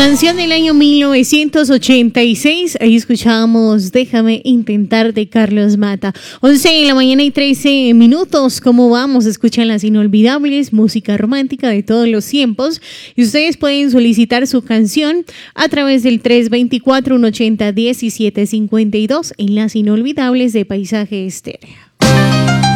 Canción del año 1986, ahí escuchamos Déjame Intentar de Carlos Mata. 11 de la mañana y 13 minutos, ¿cómo vamos? Escuchan las inolvidables, música romántica de todos los tiempos y ustedes pueden solicitar su canción a través del 324-180-1752 en las inolvidables de Paisaje Estéreo.